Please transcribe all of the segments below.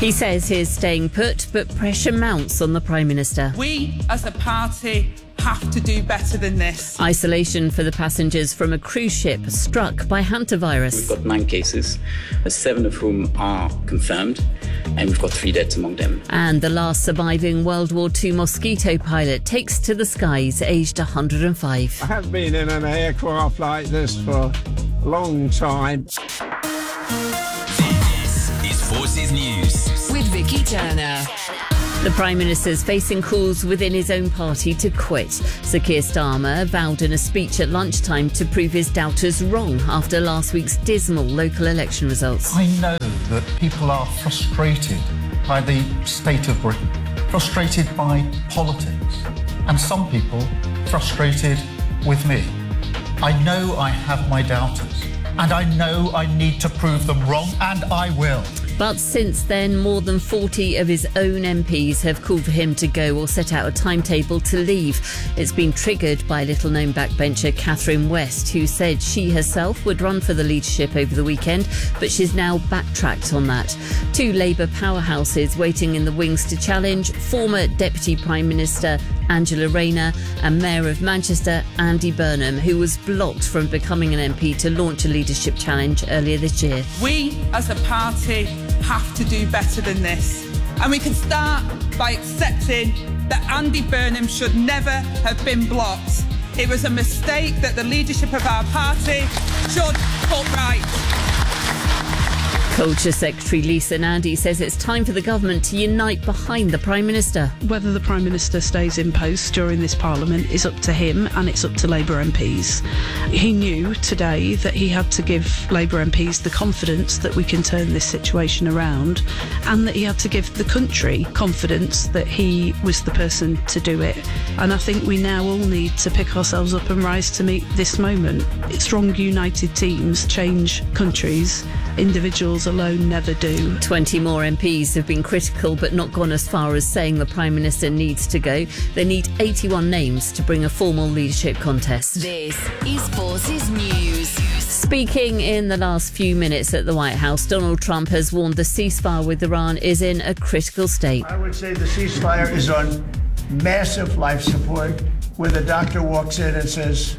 He says he's staying put, but pressure mounts on the Prime Minister. We, as a party, have to do better than this. Isolation for the passengers from a cruise ship struck by hantavirus. We've got 9 cases, 7 of whom are confirmed, and we've got 3 deaths among them. And the last surviving World War II Mosquito pilot takes to the skies, aged 105. I haven't been in an aircraft like this for a long time. This is Forces News with Vicky Turner. The Prime Minister's facing calls within his own party to quit. Sir Keir Starmer vowed in a speech at lunchtime to prove his doubters wrong after last week's dismal local election results. I know that people are frustrated by the state of Britain, frustrated by politics, and some people frustrated with me. I know I have my doubters, and I know I need to prove them wrong, and I will. But since then, more than 40 of his own MPs have called for him to go or set out a timetable to leave. It's been triggered by little-known backbencher Catherine West, who said she herself would run for the leadership over the weekend, but she's now backtracked on that. 2 Labour powerhouses waiting in the wings to challenge former Deputy Prime Minister Angela Rayner and Mayor of Manchester Andy Burnham, who was blocked from becoming an MP to launch a leadership challenge earlier this year. We, as a party, have to do better than this. And we can start by accepting that Andy Burnham should never have been blocked. It was a mistake that the leadership of our party should put right. Culture Secretary Lisa Nandy says it's time for the government to unite behind the Prime Minister. Whether the Prime Minister stays in post during this Parliament is up to him, and it's up to Labour MPs. He knew today that he had to give Labour MPs the confidence that we can turn this situation around, and that he had to give the country confidence that he was the person to do it. And I think we now all need to pick ourselves up and rise to meet this moment. Strong, united teams change countries. Individuals alone never do. 20 more MPs have been critical but not gone as far as saying the Prime Minister needs to go. They need 81 names to bring a formal leadership contest. This is Forces News. Speaking in the last few minutes at the White House, Donald Trump has warned the ceasefire with Iran is in a critical state. I would say the ceasefire is on massive life support, where the doctor walks in and says,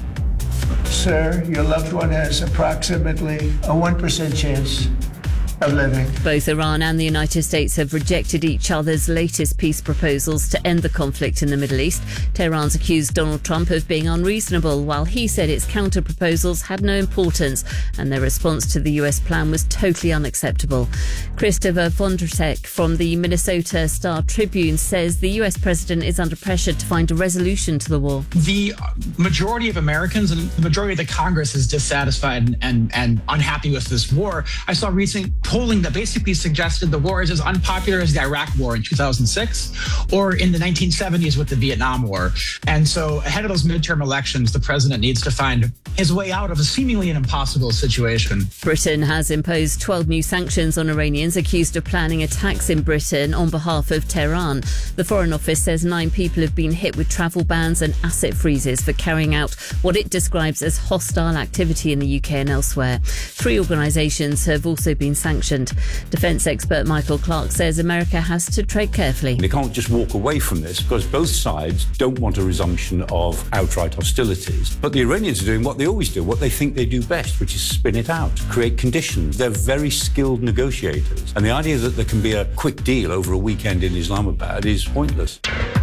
"Sir, your loved one has approximately a 1% chance of living." Both Iran and the United States have rejected each other's latest peace proposals to end the conflict in the Middle East. Tehran's accused Donald Trump of being unreasonable, while he said its counter-proposals had no importance and their response to the US plan was totally unacceptable. Christopher Vondratek from the Minnesota Star-Tribune says the US president is under pressure to find a resolution to the war. The majority of Americans and the majority of the Congress is dissatisfied and unhappy with this war. I saw recent polling that basically suggested the war is as unpopular as the Iraq War in 2006 or in the 1970s with the Vietnam War. And so ahead of those midterm elections, the president needs to find his way out of a seemingly an impossible situation. Britain has imposed 12 new sanctions on Iranians accused of planning attacks in Britain on behalf of Tehran. The Foreign Office says 9 people have been hit with travel bans and asset freezes for carrying out what it describes as hostile activity in the UK and elsewhere. 3 organisations have also been sanctioned. Defence expert Michael Clark says America has to tread carefully. They can't just walk away from this because both sides don't want a resumption of outright hostilities. But the Iranians are doing what they always do, what they think they do best, which is spin it out, create conditions. They're very skilled negotiators. And the idea that there can be a quick deal over a weekend in Islamabad is pointless.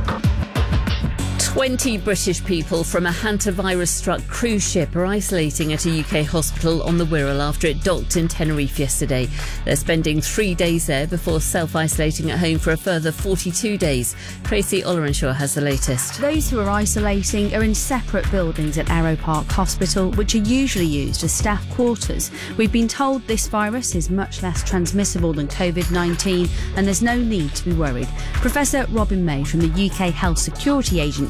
20 British people from a hantavirus-struck cruise ship are isolating at a UK hospital on the Wirral after it docked in Tenerife yesterday. They're spending 3 days there before self-isolating at home for a further 42 days. Tracy Ollerenshaw has the latest. Those who are isolating are in separate buildings at Arrow Park Hospital, which are usually used as staff quarters. We've been told this virus is much less transmissible than COVID-19 and there's no need to be worried. Professor Robin May from the UK Health Security Agency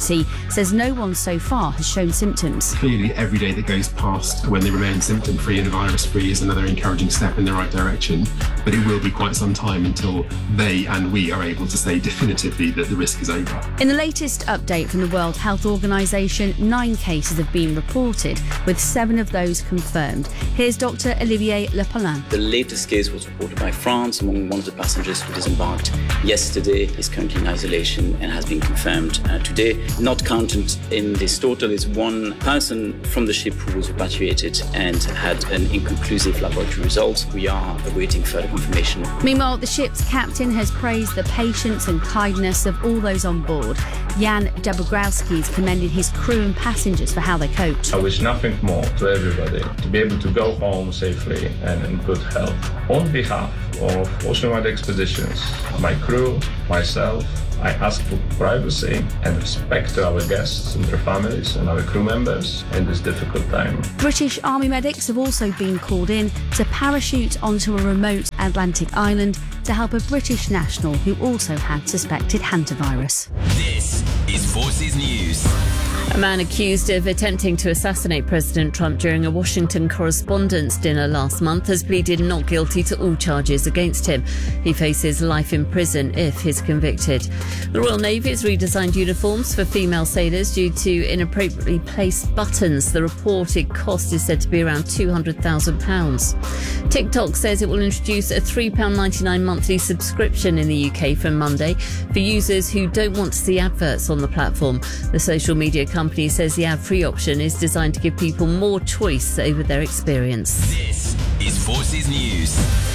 Agency says no one so far has shown symptoms. Clearly, every day that goes past when they remain symptom-free and virus-free is another encouraging step in the right direction. But it will be quite some time until they and we are able to say definitively that the risk is over. In the latest update from the World Health Organization, 9 cases have been reported, with 7 of those confirmed. Here's Dr. Olivier Lepaulin. The latest case was reported by France among one of the passengers who disembarked yesterday. Is currently in isolation and has been confirmed today. Not counted in this total is one person from the ship who was repatriated and had an inconclusive laboratory result. We are awaiting further confirmation. Meanwhile, the ship's captain has praised the patience and kindness of all those on board. Jan Dabrowski's commended his crew and passengers for how they coped. I wish nothing more to everybody to be able to go home safely and in good health. On behalf of Ocean-Wide Expeditions, my crew, myself, I ask for privacy and respect to our guests and their families and our crew members in this difficult time. British Army medics have also been called in to parachute onto a remote Atlantic island to help a British national who also had suspected hantavirus. This is Forces News. A man accused of attempting to assassinate President Trump during a Washington Correspondents' Dinner last month has pleaded not guilty to all charges against him. He faces life in prison if he's convicted. The Royal Navy has redesigned uniforms for female sailors due to inappropriately placed buttons. The reported cost is said to be around £200,000. TikTok says it will introduce a £3.99 monthly subscription in the UK from Monday for users who don't want to see adverts on the platform. The social media company says the ad-free option is designed to give people more choice over their experience. This is Forces News.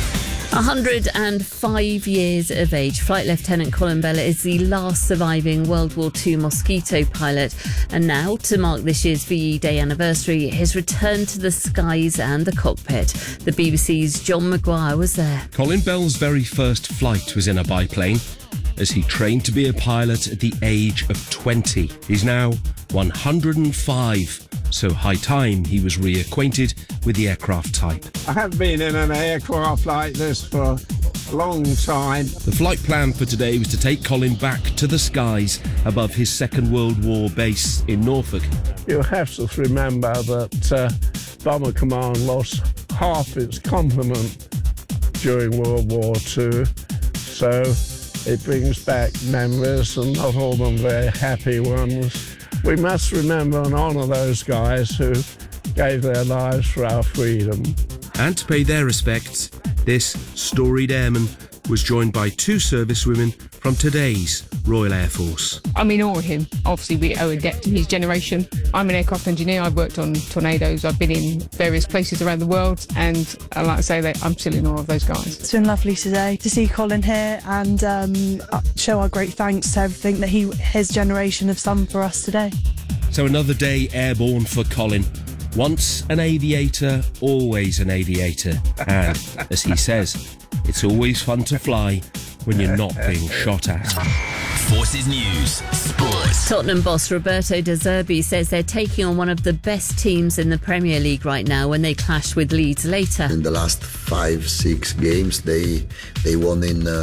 105 years of age, Flight Lieutenant Colin Bella is the last surviving World War II Mosquito pilot. And now, to mark this year's VE Day anniversary, his return to the skies and the cockpit. The BBC's John Maguire was there. Colin Bell's very first flight was in a biplane, as he trained to be a pilot at the age of 20. He's now 105, so high time he was reacquainted with the aircraft type. I haven't been in an aircraft like this for a long time. The flight plan for today was to take Colin back to the skies above his Second World War base in Norfolk. You have to remember that Bomber Command lost half its complement during World War II, so it brings back memories, and not all of them very happy ones. We must remember and honour those guys who gave their lives for our freedom. And to pay their respects, this storied airman was joined by 2 servicewomen from today's Royal Air Force. I'm in awe of him. Obviously, we owe a debt to his generation. I'm an aircraft engineer. I've worked on Tornadoes. I've been in various places around the world, and I like to say that I'm still in awe of those guys. It's been lovely today to see Colin here and show our great thanks to everything that his generation have done for us today. So another day airborne for Colin. Once an aviator, always an aviator. And, as he says, it's always fun to fly when you're not being shot at. Forces News Sports. Tottenham boss Roberto De Zerbi says they're taking on one of the best teams in the Premier League right now when they clash with Leeds later. In the last 5-6 games, they won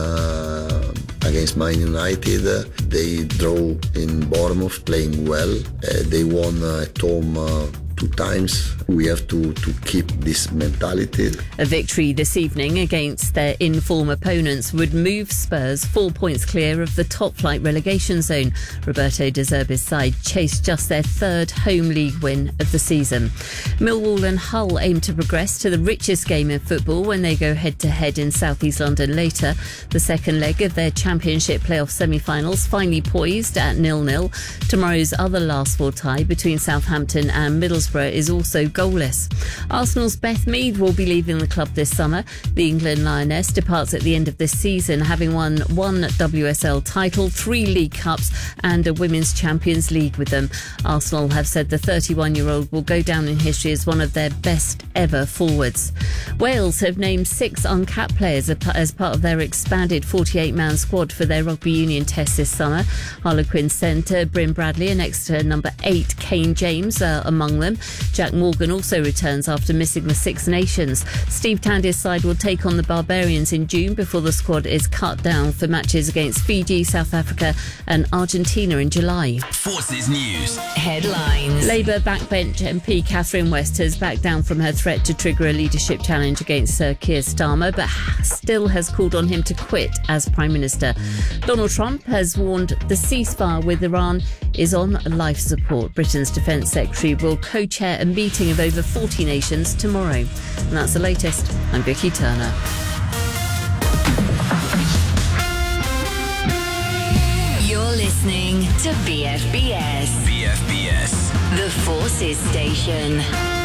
against Man United. They draw in Bournemouth, playing well. They won at home 2 times. We have to keep this mentality. A victory this evening against their in-form opponents would move Spurs 4 points clear of the top-flight relegation zone. Roberto De Zerbi's side chased just their 3rd home league win of the season. Millwall and Hull aim to progress to the richest game in football when they go head-to-head in South East London later. The second leg of their Championship playoff semi-finals finally poised at 0-0. Tomorrow's other last 4 tie between Southampton and Middlesbrough is also goalless. Arsenal's Beth Mead will be leaving the club this summer. The England Lioness departs at the end of this season, having won 1 WSL title, 3 League Cups and a Women's Champions League with them. Arsenal have said the 31-year-old will go down in history as one of their best ever forwards. Wales have named 6 uncapped players as part of their expanded 48-man squad for their rugby union test this summer. Harlequin centre Bryn Bradley and extra number 8 Kane James are among them. Jack Morgan also returns after missing the Six Nations. Steve Tandy's side will take on the Barbarians in June before the squad is cut down for matches against Fiji, South Africa and Argentina in July. Forces News. Headlines. Labour backbench MP Catherine West has backed down from her threat to trigger a leadership challenge against Sir Keir Starmer, but still has called on him to quit as Prime Minister. Donald Trump has warned the ceasefire with Iran is on life support. Britain's Defence Secretary will co-chair a meeting of over 40 nations tomorrow. And that's the latest. I'm Vicky Turner. You're listening to BFBS. BFBS. The Forces Station.